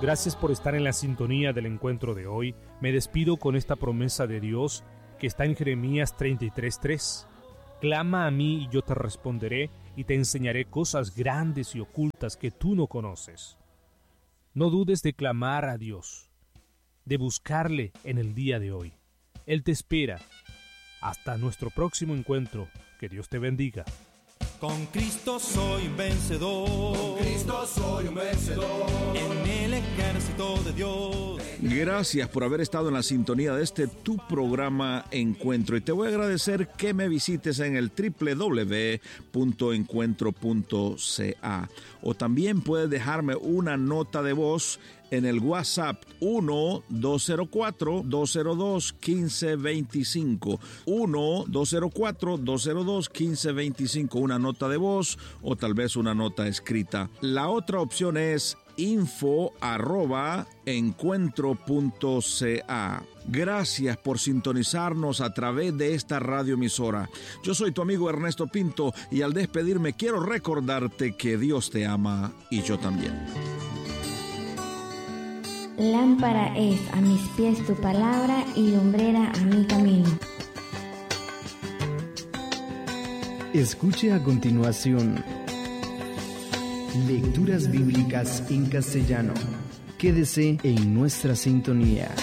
Gracias por estar en la sintonía del encuentro de hoy. Me despido con esta promesa de Dios que está en Jeremías 33:3. Clama a mí y yo te responderé y te enseñaré cosas grandes y ocultas que tú no conoces. No dudes de clamar a Dios, de buscarle en el día de hoy. Él te espera. Hasta nuestro próximo encuentro. Que Dios te bendiga. Con Cristo soy un vencedor. Con Cristo soy un vencedor. En el ejército de Dios. Gracias por haber estado en la sintonía de este tu programa Encuentro. Y te voy a agradecer que me visites en el www.encuentro.ca. O también puedes dejarme una nota de voz en el WhatsApp 1-204-202-1525. 1-204-202-1525. Una nota de voz o tal vez una nota escrita. La otra opción es info@encuentro.ca. Gracias por sintonizarnos a través de esta radioemisora. Yo soy tu amigo Ernesto Pinto y al despedirme quiero recordarte que Dios te ama y yo también. Lámpara es a mis pies tu palabra y lumbrera a mi camino. Escuche a continuación Lecturas Bíblicas en Castellano. Quédese en nuestra sintonía.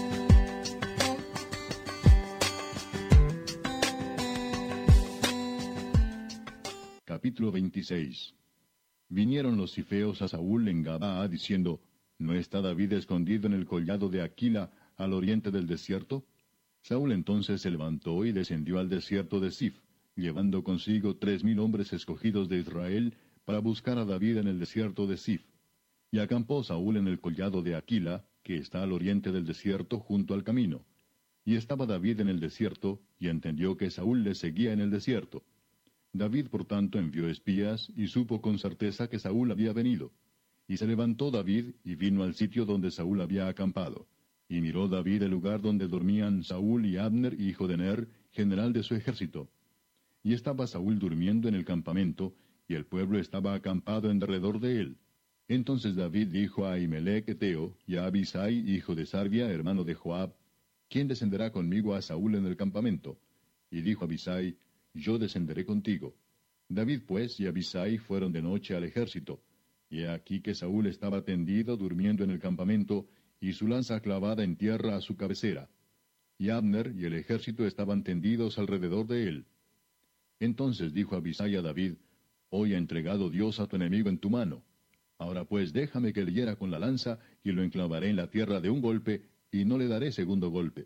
Capítulo 26. Vinieron los cifeos a Saúl en Gabaa diciendo: ¿No está David escondido en el collado de Aquila, al oriente del desierto? Saúl entonces se levantó y descendió al desierto de Zif, llevando consigo 3,000 hombres escogidos de Israel para buscar a David en el desierto de Zif. Y acampó Saúl en el collado de Aquila, que está al oriente del desierto, junto al camino. Y estaba David en el desierto, y entendió que Saúl le seguía en el desierto. David, por tanto, envió espías, y supo con certeza que Saúl había venido. Y se levantó David, y vino al sitio donde Saúl había acampado. Y miró David el lugar donde dormían Saúl y Abner, hijo de Ner, general de su ejército. Y estaba Saúl durmiendo en el campamento, y el pueblo estaba acampado en derredor de él. Entonces David dijo a Ahimelech Eteo, y a Abisai, hijo de Sarvia, hermano de Joab: ¿Quién descenderá conmigo a Saúl en el campamento? Y dijo Abisai: Yo descenderé contigo. David pues y Abisai fueron de noche al ejército. Y he aquí que Saúl estaba tendido durmiendo en el campamento, y su lanza clavada en tierra a su cabecera. Y Abner y el ejército estaban tendidos alrededor de él. Entonces dijo Abisai a David: Hoy ha entregado Dios a tu enemigo en tu mano. Ahora pues déjame que le hiera con la lanza, y lo enclavaré en la tierra de un golpe, y no le daré segundo golpe.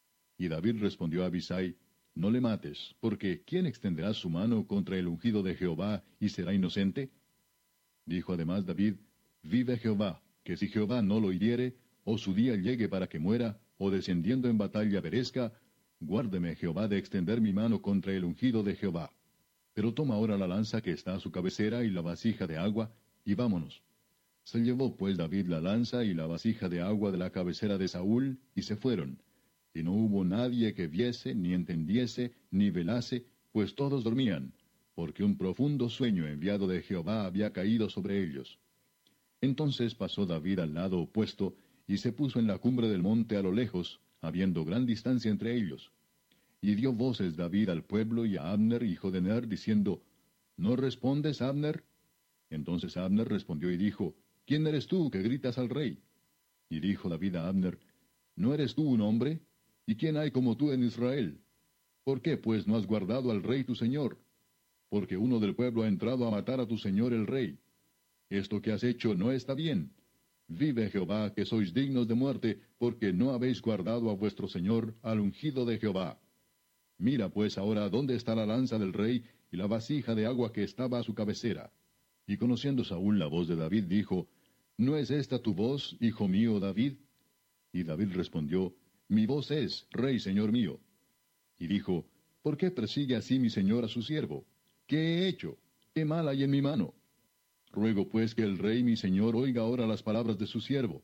Y David respondió a Abisai: No le mates, porque ¿quién extenderá su mano contra el ungido de Jehová y será inocente? Dijo además David: Vive Jehová, que si Jehová no lo hiriere, o su día llegue para que muera, o descendiendo en batalla perezca, guárdeme Jehová de extender mi mano contra el ungido de Jehová. Pero toma ahora la lanza que está a su cabecera y la vasija de agua, y vámonos. Se llevó pues David la lanza y la vasija de agua de la cabecera de Saúl, y se fueron. Y no hubo nadie que viese, ni entendiese, ni velase, pues todos dormían, porque un profundo sueño enviado de Jehová había caído sobre ellos. Entonces pasó David al lado opuesto, y se puso en la cumbre del monte a lo lejos, habiendo gran distancia entre ellos. Y dio voces David al pueblo y a Abner, hijo de Ner, diciendo: ¿No respondes, Abner? Entonces Abner respondió y dijo: ¿Quién eres tú que gritas al rey? Y dijo David a Abner: ¿No eres tú un hombre? ¿Y quién hay como tú en Israel? ¿Por qué, pues, no has guardado al rey tu señor? Porque uno del pueblo ha entrado a matar a tu señor el rey. Esto que has hecho no está bien. Vive Jehová, que sois dignos de muerte, porque no habéis guardado a vuestro señor, al ungido de Jehová. Mira pues ahora dónde está la lanza del rey y la vasija de agua que estaba a su cabecera. Y conociendo Saúl la voz de David, dijo: ¿No es esta tu voz, hijo mío David? Y David respondió: Mi voz es, rey señor mío. Y dijo: ¿Por qué persigue así mi señor a su siervo? ¿Qué he hecho? ¿Qué mal hay en mi mano? Ruego pues que el rey mi señor oiga ahora las palabras de su siervo.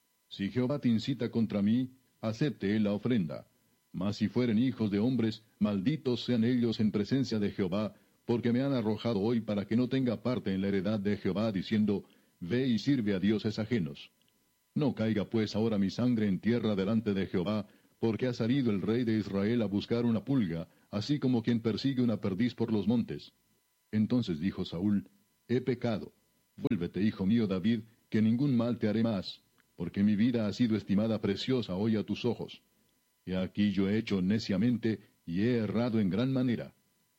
Si Jehová te incita contra mí, acepte él la ofrenda. Mas si fueren hijos de hombres, malditos sean ellos en presencia de Jehová, porque me han arrojado hoy para que no tenga parte en la heredad de Jehová, diciendo: Ve y sirve a dioses ajenos. No caiga pues ahora mi sangre en tierra delante de Jehová, porque ha salido el rey de Israel a buscar una pulga, así como quien persigue una perdiz por los montes. Entonces dijo Saúl, he pecado. Vuélvete, hijo mío David, que ningún mal te haré más, porque mi vida ha sido estimada preciosa hoy a tus ojos. He aquí yo he hecho neciamente, y he errado en gran manera.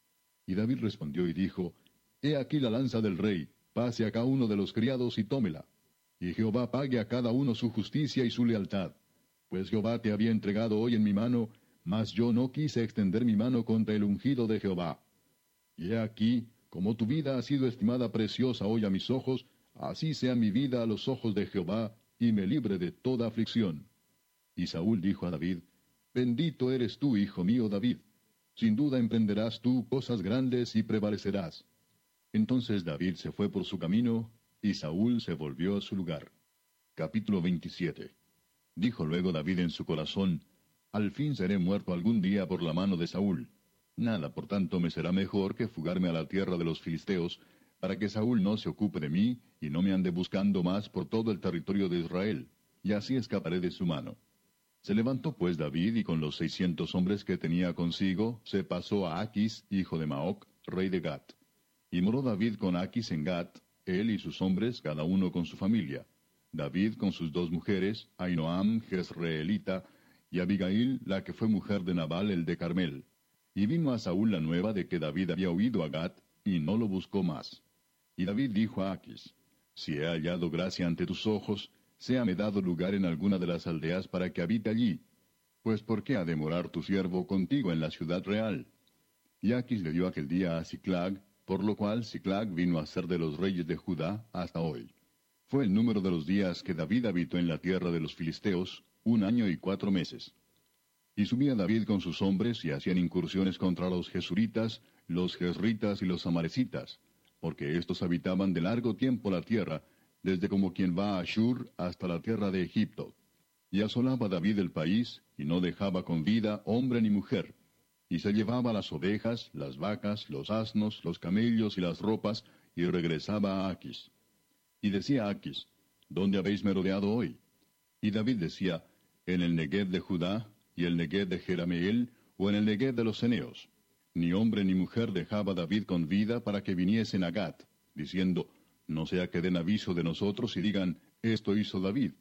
Y David respondió y dijo, he aquí la lanza del rey, pase acá uno de los criados y tómela. Y Jehová pague a cada uno su justicia y su lealtad. Pues Jehová te había entregado hoy en mi mano, mas yo no quise extender mi mano contra el ungido de Jehová. Y he aquí, como tu vida ha sido estimada preciosa hoy a mis ojos, así sea mi vida a los ojos de Jehová, y me libre de toda aflicción. Y Saúl dijo a David, bendito eres tú, hijo mío David. Sin duda emprenderás tú cosas grandes y prevalecerás. Entonces David se fue por su camino, y Saúl se volvió a su lugar. Capítulo 27. Dijo luego David en su corazón, al fin seré muerto algún día por la mano de Saúl. Nada, por tanto, me será mejor que fugarme a la tierra de los filisteos, para que Saúl no se ocupe de mí, y no me ande buscando más por todo el territorio de Israel, y así escaparé de su mano. Se levantó pues David, y con los 600 hombres que tenía consigo, se pasó a Aquis, hijo de Maoc, rey de Gat. Y moró David con Aquis en Gat, él y sus hombres, cada uno con su familia. David con sus 2 mujeres, Ahinoam, Jezreelita, y Abigail, la que fue mujer de Nabal, el de Carmel. Y vino a Saúl la nueva de que David había huido a Gat, y no lo buscó más. Y David dijo a Aquis, si he hallado gracia ante tus ojos, séame dado lugar en alguna de las aldeas para que habite allí. Pues ¿por qué ha de morar tu siervo contigo en la ciudad real? Y Aquis le dio aquel día a Siclag, por lo cual Siclag vino a ser de los reyes de Judá hasta hoy. Fue el número de los días que David habitó en la tierra de los filisteos, 1 año y 4 meses. Y subía David con sus hombres, y hacían incursiones contra los jesuritas, los jezritas y los amarecitas, porque éstos habitaban de largo tiempo la tierra, desde como quien va a Ashur hasta la tierra de Egipto. Y asolaba David el país, y no dejaba con vida hombre ni mujer. Y se llevaba las ovejas, las vacas, los asnos, los camellos y las ropas, y regresaba a Aquis. Y decía Aquis, ¿dónde habéis merodeado hoy? Y David decía, en el Neguev de Judá, y el Neguev de Jerameel, o en el Neguev de los Eneos. Ni hombre ni mujer dejaba David con vida para que viniesen a Gat, diciendo, no sea que den aviso de nosotros y digan, esto hizo David.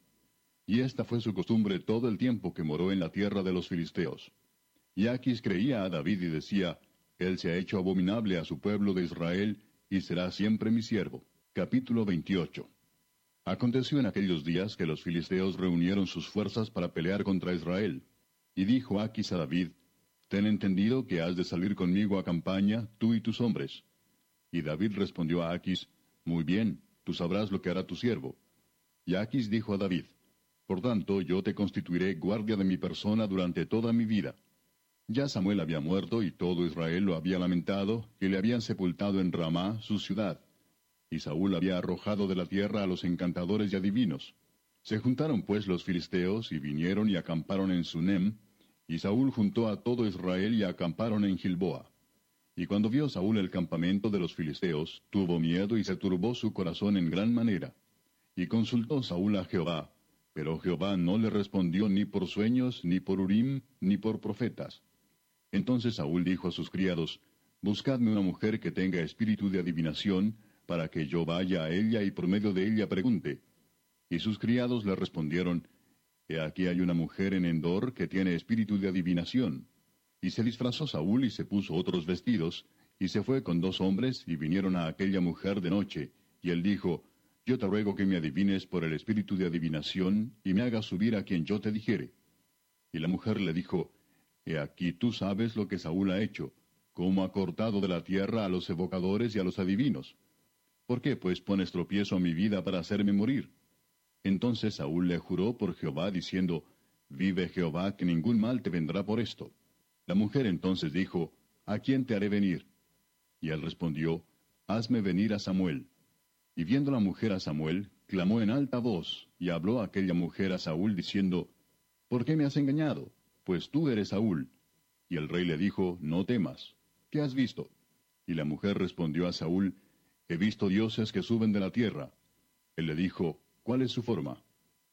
Y esta fue su costumbre todo el tiempo que moró en la tierra de los filisteos. Y Aquis creía a David y decía, él se ha hecho abominable a su pueblo de Israel, y será siempre mi siervo. Capítulo 28. Aconteció en aquellos días que los filisteos reunieron sus fuerzas para pelear contra Israel. Y dijo Aquis a David, ten entendido que has de salir conmigo a campaña, tú y tus hombres. Y David respondió a Aquis, muy bien, tú sabrás lo que hará tu siervo. Y Aquis dijo a David, por tanto yo te constituiré guardia de mi persona durante toda mi vida. Ya Samuel había muerto y todo Israel lo había lamentado, y le habían sepultado en Ramá, su ciudad. Y Saúl había arrojado de la tierra a los encantadores y adivinos. Se juntaron pues los filisteos, y vinieron y acamparon en Sunem, y Saúl juntó a todo Israel y acamparon en Gilboa. Y cuando vio Saúl el campamento de los filisteos, tuvo miedo y se turbó su corazón en gran manera. Y consultó Saúl a Jehová, pero Jehová no le respondió ni por sueños, ni por Urim, ni por profetas. Entonces Saúl dijo a sus criados, buscadme una mujer que tenga espíritu de adivinación, para que yo vaya a ella y por medio de ella pregunte. Y sus criados le respondieron, he aquí hay una mujer en Endor que tiene espíritu de adivinación. Y se disfrazó Saúl y se puso otros vestidos, y se fue con 2 hombres, y vinieron a aquella mujer de noche. Y él dijo, yo te ruego que me adivines por el espíritu de adivinación, y me hagas subir a quien yo te dijere. Y la mujer le dijo, he aquí tú sabes lo que Saúl ha hecho, cómo ha cortado de la tierra a los evocadores y a los adivinos. ¿Por qué pues pones tropiezo a mi vida para hacerme morir? Entonces Saúl le juró por Jehová, diciendo, vive Jehová, que ningún mal te vendrá por esto. La mujer entonces dijo, ¿a quién te haré venir? Y él respondió, hazme venir a Samuel. Y viendo la mujer a Samuel, clamó en alta voz, y habló aquella mujer a Saúl, diciendo, ¿por qué me has engañado? Pues tú eres Saúl. Y el rey le dijo, no temas. ¿Qué has visto? Y la mujer respondió a Saúl, he visto dioses que suben de la tierra. Él le dijo, ¿cuál es su forma?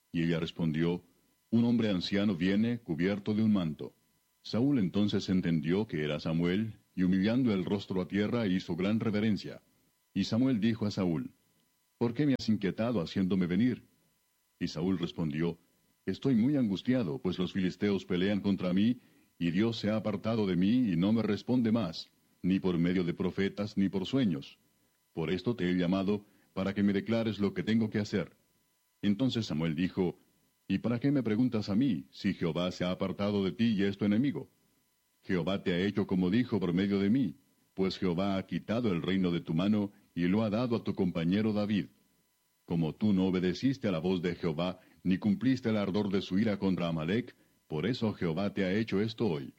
Y ella respondió, un hombre anciano viene cubierto de un manto. Saúl entonces entendió que era Samuel, y humillando el rostro a tierra hizo gran reverencia. Y Samuel dijo a Saúl, ¿por qué me has inquietado haciéndome venir? Y Saúl respondió, estoy muy angustiado, pues los filisteos pelean contra mí, y Dios se ha apartado de mí y no me responde más, ni por medio de profetas, ni por sueños. Por esto te he llamado, para que me declares lo que tengo que hacer. Entonces Samuel dijo, ¿y para qué me preguntas a mí, si Jehová se ha apartado de ti y es tu enemigo? Jehová te ha hecho como dijo por medio de mí, pues Jehová ha quitado el reino de tu mano y lo ha dado a tu compañero David. Como tú no obedeciste a la voz de Jehová, ni cumpliste el ardor de su ira contra Amalec, por eso Jehová te ha hecho esto hoy.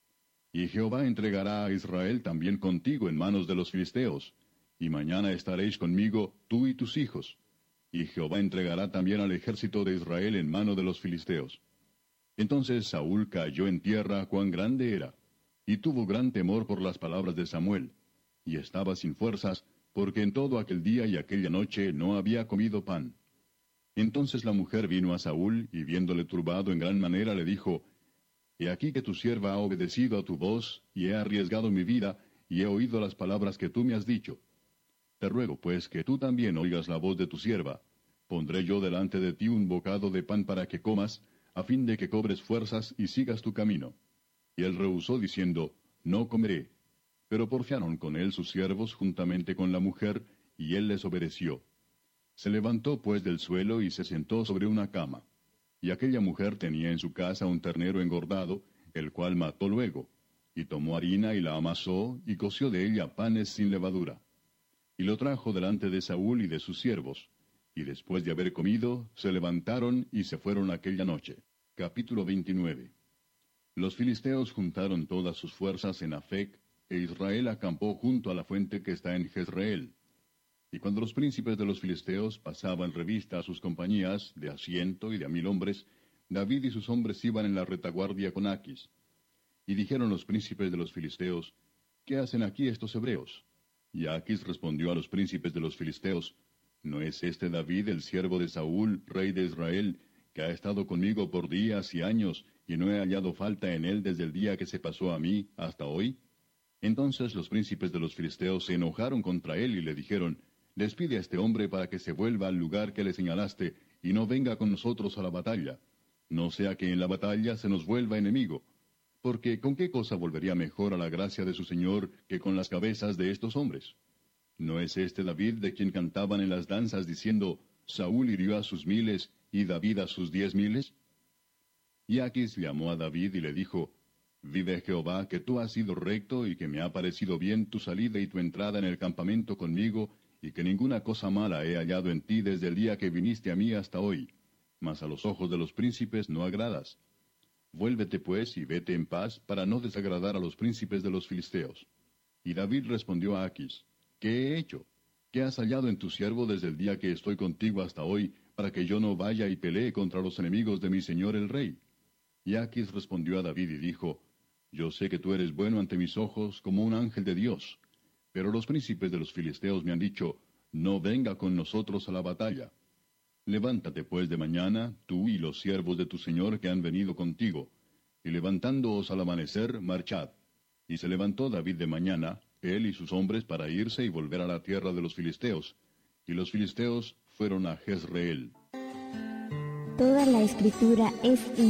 Y Jehová entregará a Israel también contigo en manos de los filisteos, y mañana estaréis conmigo tú y tus hijos. Y Jehová entregará también al ejército de Israel en mano de los filisteos. Entonces Saúl cayó en tierra cuán grande era, y tuvo gran temor por las palabras de Samuel, y estaba sin fuerzas, porque en todo aquel día y aquella noche no había comido pan. Entonces la mujer vino a Saúl, y viéndole turbado en gran manera, le dijo, He aquí que tu sierva ha obedecido a tu voz, y he arriesgado mi vida, y he oído las palabras que tú me has dicho. Te ruego, pues, que tú también oigas la voz de tu sierva. Pondré yo delante de ti un bocado de pan para que comas, a fin de que cobres fuerzas y sigas tu camino. Y él rehusó, diciendo, No comeré. Pero porfiaron con él sus siervos juntamente con la mujer, y él les obedeció. Se levantó pues del suelo y se sentó sobre una cama. Y aquella mujer tenía en su casa un ternero engordado, el cual mató luego, y tomó harina y la amasó, y coció de ella panes sin levadura. Y lo trajo delante de Saúl y de sus siervos. Y después de haber comido, se levantaron y se fueron aquella noche. Capítulo 29. Los filisteos juntaron todas sus fuerzas en Afec, e Israel acampó junto a la fuente que está en Jezreel. Y cuando los príncipes de los filisteos pasaban revista a sus compañías, de a 100 y de a 1000 hombres, David y sus hombres iban en la retaguardia con Aquis. Y dijeron los príncipes de los filisteos, ¿qué hacen aquí estos hebreos? Y Aquis respondió a los príncipes de los filisteos, ¿no es este David el siervo de Saúl, rey de Israel, que ha estado conmigo por días y años, y no he hallado falta en él desde el día que se pasó a mí hasta hoy? Entonces los príncipes de los filisteos se enojaron contra él y le dijeron, Despide a este hombre para que se vuelva al lugar que le señalaste, y no venga con nosotros a la batalla, no sea que en la batalla se nos vuelva enemigo. Porque ¿con qué cosa volvería mejor a la gracia de su Señor que con las cabezas de estos hombres? ¿No es este David de quien cantaban en las danzas diciendo, Saúl hirió a sus 1000 y David a sus 10,000? Y Aquis llamó a David y le dijo, Vive Jehová, que tú has sido recto y que me ha parecido bien tu salida y tu entrada en el campamento conmigo, y que ninguna cosa mala he hallado en ti desde el día que viniste a mí hasta hoy, mas a los ojos de los príncipes no agradas. Vuélvete pues y vete en paz para no desagradar a los príncipes de los filisteos. Y David respondió a Aquis, ¿qué he hecho? ¿Qué has hallado en tu siervo desde el día que estoy contigo hasta hoy, para que yo no vaya y pelee contra los enemigos de mi señor el rey? Y Aquis respondió a David y dijo, Yo sé que tú eres bueno ante mis ojos como un ángel de Dios. Pero los príncipes de los filisteos me han dicho, No venga con nosotros a la batalla. Levántate pues de mañana, tú y los siervos de tu señor que han venido contigo, y levantándoos al amanecer, marchad. Y se levantó David de mañana, él y sus hombres, para irse y volver a la tierra de los filisteos. Y los filisteos fueron a Jezreel. Toda la escritura es